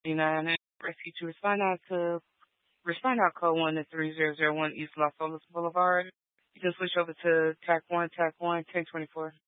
39. Rescue to respond out code 1 to 3001 East Los Olas Boulevard. You can switch over to TAC 1, TAC 1, 1024.